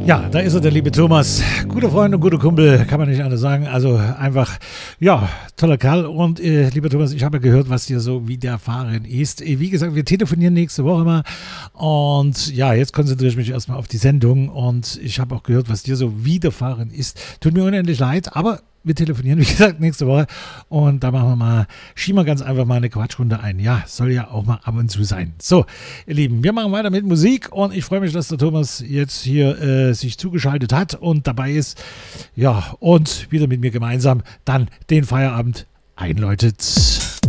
Ja, da ist er, der liebe Thomas. Guter Freund und guter Kumpel, kann man nicht anders sagen. Also einfach, ja, toller Kerl. Und lieber Thomas, ich habe ja gehört, was dir so widerfahren ist. Wie gesagt, wir telefonieren nächste Woche mal. Und ja, jetzt konzentriere ich mich erstmal auf die Sendung. Und ich habe auch gehört, was dir so widerfahren ist. Tut mir unendlich leid, aber wir telefonieren, wie gesagt, nächste Woche. Und da machen wir mal, schieben wir ganz einfach mal eine Quatschrunde ein. Ja, soll ja auch mal ab und zu sein. So, ihr Lieben, wir machen weiter mit Musik. Und ich freue mich, dass der Thomas jetzt hier sich zugeschaltet hat und dabei ist. Ja, und wieder mit mir gemeinsam dann den Feierabend einläutet.